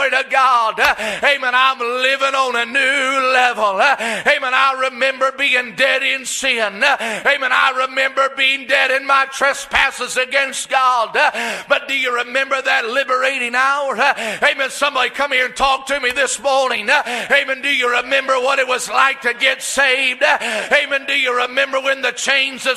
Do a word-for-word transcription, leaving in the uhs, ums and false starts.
glory to God. Amen. I'm living on a new level. Amen. I remember being dead in sin. Amen. I remember being dead in my trespasses against God. But do you remember that liberating hour? Amen. Somebody come here and talk to me this morning. Amen. Do you remember what it was like to get saved? Amen. Do you remember when the chains of